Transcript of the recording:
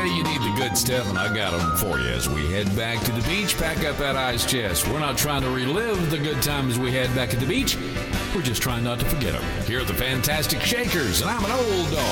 Yeah, you need the good stuff, and I got them for you. As we head back to the beach, pack up that ice chest. We're not trying to relive the good times we had back at the beach. We're just trying not to forget them. Here are the Fantastic Shakers, and I'm an old dog.